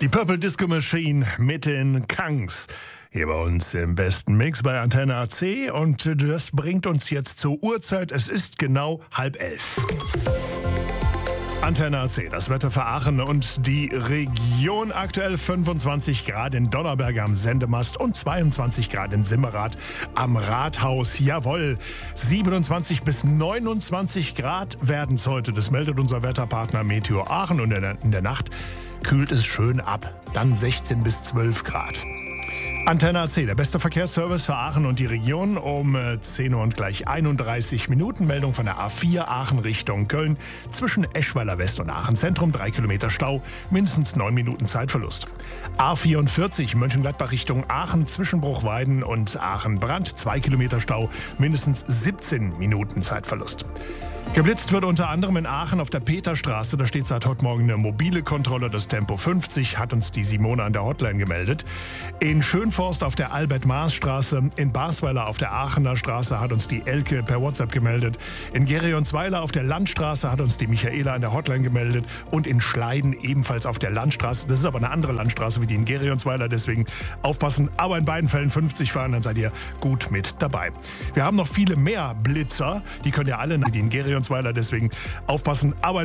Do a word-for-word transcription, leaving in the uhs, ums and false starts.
Die Purple Disco Machine mit den Kangs. Hier bei uns im besten Mix bei Antenne A C. Und das bringt uns jetzt zur Uhrzeit. Es ist genau halb elf. Antenne A C, das Wetter für Aachen und die Region. Aktuell fünfundzwanzig Grad in Donnerberg am Sendemast und zweiundzwanzig Grad in Simmerath am Rathaus. Jawohl, siebenundzwanzig bis neunundzwanzig Grad werden es heute. Das meldet unser Wetterpartner Meteor Aachen. Und in der, in der Nacht kühlt es schön ab. Dann sechzehn bis zwölf Grad. Antenne A C, der beste Verkehrsservice für Aachen und die Region. Um zehn Uhr und gleich einunddreißig Minuten. Meldung von der A vier Aachen Richtung Köln. Zwischen Eschweiler West und Aachen Zentrum. Drei Kilometer Stau, mindestens neun Minuten Zeitverlust. A vierundvierzig Mönchengladbach Richtung Aachen. Zwischen Bruchweiden und Aachen-Brand. Zwei Kilometer Stau, mindestens siebzehn Minuten Zeitverlust. Geblitzt wird unter anderem in Aachen auf der Peterstraße. Da steht seit heute Morgen eine mobile Kontrolle. Das Tempo fünfzig, hat uns die Simone an der Hotline gemeldet. In Schönforst auf der Albert-Maas-Straße. In Basweiler auf der Aachener Straße hat uns die Elke per WhatsApp gemeldet. In Gerionsweiler auf der Landstraße hat uns die Michaela an der Hotline gemeldet. Und in Schleiden ebenfalls auf der Landstraße. Das ist aber eine andere Landstraße wie die in Gerionsweiler. Deswegen aufpassen. Aber in beiden Fällen fünfzig fahren, dann seid ihr gut mit dabei. Wir haben noch viele mehr Blitzer. Die könnt ihr alle, die in Gerionsweiler, deswegen aufpassen. Aber